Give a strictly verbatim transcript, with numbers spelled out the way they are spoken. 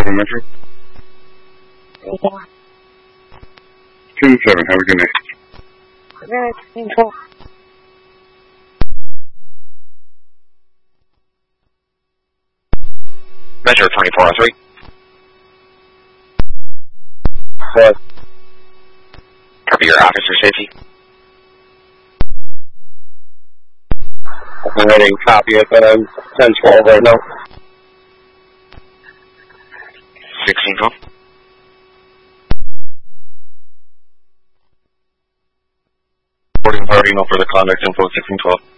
seven Metro. Yeah. two seven, have a good night. Very painful. Measure twenty-four oh three. What? Copy your officer safety. I'm waiting, copy it, but I'm ten twelve right now. sixteen twelve. Boarding party, no further contact info, sixteen twelve.